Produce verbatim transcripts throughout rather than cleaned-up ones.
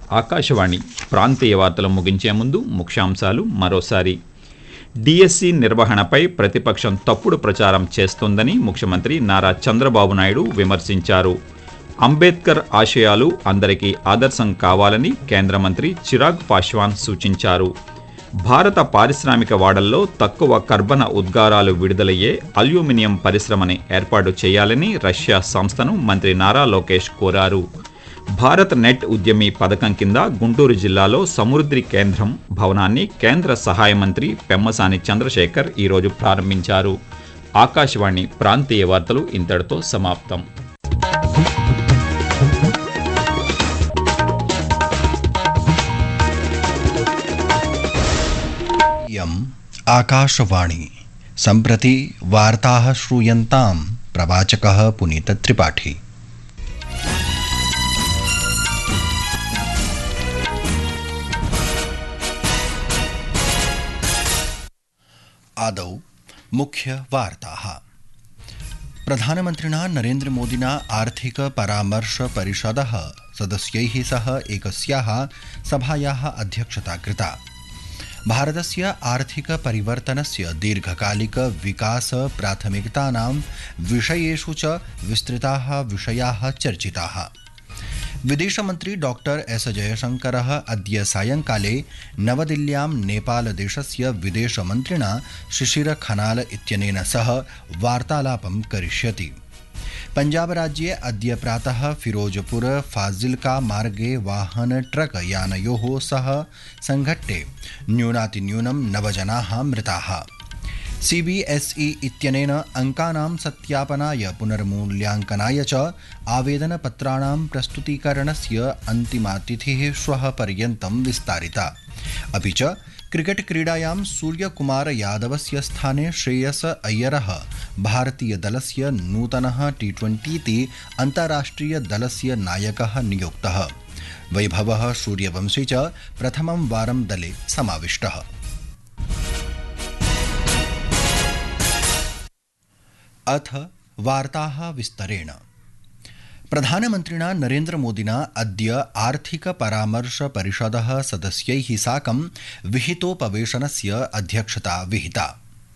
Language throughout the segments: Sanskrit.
ఆకాశవాణి ప్రాంతీయ వార్తలు ముగించే ముందు ముఖ్యాంశాలు మరోసారి. డిఎస్సి నిర్వహణపై ప్రతిపక్షం తప్పుడు ప్రచారం చేస్తోందని ముఖ్యమంత్రి నారా చంద్రబాబు నాయుడు విమర్శించారు. అంబేద్కర్ ఆశయాలు అందరికీ ఆదర్శం కావాలని కేంద్ర మంత్రి చిరాగ్ పాశ్వాన్ సూచించారు. భారత పారిశ్రామిక వాడల్లో తక్కువ కర్బన ఉద్గారాలు విడుదలయ్యే అల్యూమినియం పరిశ్రమని ఏర్పాటు చేయాలని రష్యా సంస్థను మంత్రి నారా లోకేష్ కోరారు. భారత్ నెట్ ఉద్యమి పథకం కింద గుంటూరు జిల్లాలో సమృద్ధి కేంద్రం భవనాన్ని కేంద్ర సహాయ మంత్రి పెమ్మసాని చంద్రశేఖర్ ఈరోజు ప్రారంభించారు. ఆకాశవాణి ప్రాంతీయ వార్తలు ఇంతటితో సమాప్తం. आकाशवाणी सम्प्रति वार्ताः श्रूयन्तां प्रवाचकः पुनीत त्रिपाठी. आदौ मुख्य वार्ताः. प्रधानमन्त्रिणा नरेन्द्र मोदिना आर्थिक परामर्श परिषदः सदस्यैः सह एकस्याः सभायाः अध्यक्षता कृता. भारतस्य आर्थिक परिवर्तनस्य दीर्घकालिक विकास प्राथमिकतानां विषयेषु च विस्तृताः विषयाः चर्चिताः. विदेशमन्त्री डॉक्टर एस जयशंकरः अद्य सायंकाले नवदिल्ल्यां नेपालदेशस्य विदेशमन्त्रिणा शिशिर खनाल इत्यनेन सह वार्तालापं करिष्यति. पंजाबराज्ये अद्य प्रातः फिरोजपुर फाजिल्का मार्गे वाहन ट्रक यानयोः सह संघट्टे न्यूनातिन्यूनं नव जनाः मृताः. सीबीएसई इत्यनेन अंकानां सत्यापनाय पुनर्मूल्यांकनाय च आवेदनपत्राणां प्रस्तुतीकरणस्य अन्तिमातिथिः श्वः पर्यन्तं विस्तारिता. अपि च क्रिकेट क्रीडायां सूर्यकुमार यादवस्य स्थाने श्रेयस अय्यरः भारतीयदलस्य नूतनः टी ट्वेंटी अन्ताराष्ट्रिय दलस्य नायकः नियुक्तः. वैभवः सूर्यवंशी च प्रथमं वारं दले समाविष्टः. अथ वार्ताः विस्तरेण. प्रधानमन्त्रिणा नरेन्द्र मोदिना अद्य आर्थिक परामर्श परिषदः सदस्यैः साकं विहितोपवेशनस्य अध्यक्षता विहिता.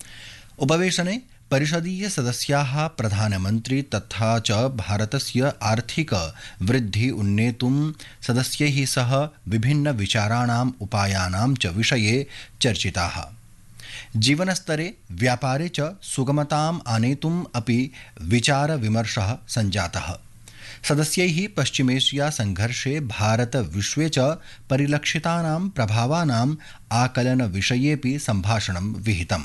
उपवेशने परिषदीय सदस्याः प्रधानमन्त्री तथा च भारतस्य आर्थिक वृद्धि उन्नेतुं सदस्यैः सह विभिन्न विचाराणाम् उपायानां च विषये चर्चिताः. जीवनस्तरे व्यापारे च सुगमताम् आनेतुम् अपि विचार विमर्शः सञ्जातः. सदस्यैः पश्चिमेशिया संघर्षे भारत विश्वे च परिलक्षितानां प्रभावानाम् आकलन विषयेपि सम्भाषणं विहितम्.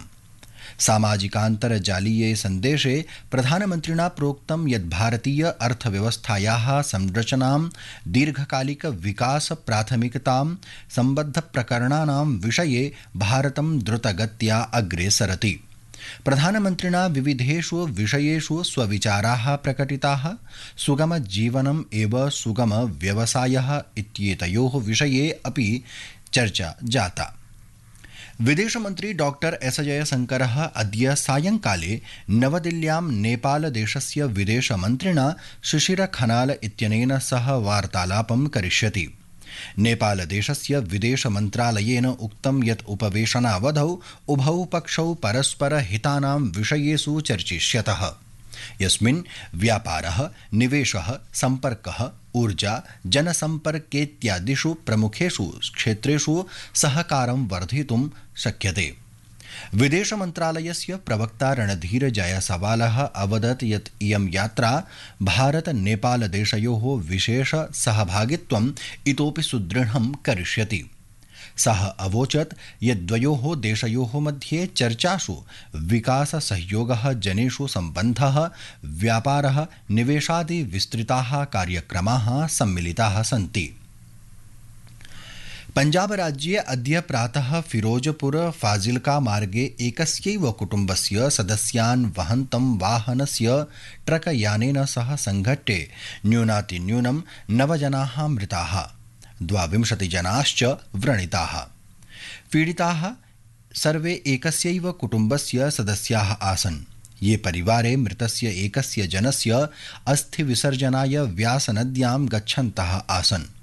सामाजिकान्तर्जालीये सन्देशे प्रधानमन्त्रिणा प्रोक्तं यत् भारतीय अर्थव्यवस्थायाः संरचनां दीर्घकालिक विकास प्राथमिकतां सम्बद्धप्रकरणानां विषये भारतं द्रुतगत्या अग्रे सरति. प्रधानमन्त्रिणा विविधेषु विषयेषु स्वविचाराः प्रकटिताः. सुगम जीवनम् एव सुगम व्यवसायः इत्येतयोः विषये अपि चर्चा जाता. विदेशमन्त्री डॉक्टर एस जयशंकरः अद्य सायंकाले नवदिल्ल्यां नेपालदेशस्य विदेशमन्त्रिणा शिशिर खनाल इत्यनेन सह वार्तालापं करिष्यति. नेपालदेशस्य विदेशमन्त्रालयेन उक्तं यत् उपवेशनावधौ उभौ पक्षौ परस्पर हितानां विषयेषु चर्चिष्यतः, यस्मिन् व्यापारः, निवेशः, सम्पर्कः, ऊर्जा, जनसम्पर्केत्यादिषु प्रमुखेषु क्षेत्रेषु सहकारं वर्धितुं शक्यते. विदेशमन्त्रालयस्य प्रवक्ता रणधीर जायसवालः अवदत् यत् इयं यात्रा भारत नेपाल देशयोः विशेष सहभागित्वम् इतोपि सुदृढं करिष्यति. सः अवोचत् यत् द्वयोः देशयोः मध्ये चर्चासु विकास सहयोगः, जनेषु सम्बन्धः, व्यापारः, निवेशादि विस्तृताः कार्यक्रमाः सम्मिलिताः सन्ति. पंजाबराज्ये अद्य प्रातः फिरोजपुर फाजिल्का मार्गे एकस्यैव कुटुम्बस्य सदस्यान् वहन्तं वाहनस्य ट्रक यानेन सह संघट्टे न्यूनातिन्यूनं नव जनाः मृताः. द्वाविंशतिजनाश्च व्रणिताः. पीडिताः सर्वे एकस्यैव कुटुम्बस्य सदस्याः आसन्. ये परिवारे मृतस्य एकस्य जनस्य अस्थिविसर्जनाय व्यासनद्यां गच्छन्तः आसन्.